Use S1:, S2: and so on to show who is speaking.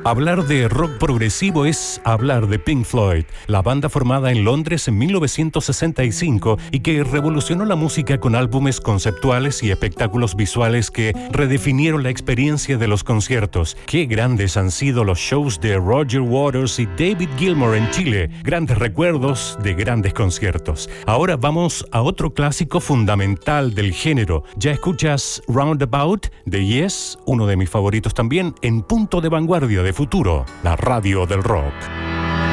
S1: Hablar de rock progresivo es hablar de Pink Floyd, la banda formada en Londres en 1965 y que revolucionó la música con álbumes conceptuales y espectáculos visuales que redefinieron la experiencia de los conciertos. Qué grandes han sido los shows de Roger Waters y David Gilmour en Chile, grandes recuerdos de grandes conciertos. Ahora vamos a otro clásico fundamental del género. Ya escuchas Roundabout de Yes, uno de mis favoritos también, en Punto de Vanguardia de Futuro, la radio del rock.